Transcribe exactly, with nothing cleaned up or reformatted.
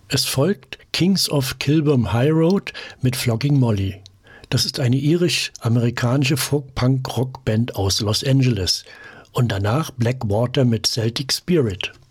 Es folgt Kings of Kilburn High Road mit Flogging Molly. Das ist eine irisch-amerikanische Folk-Punk-Rock-Band aus Los Angeles. Und danach Blackwater mit Celtic Spirit.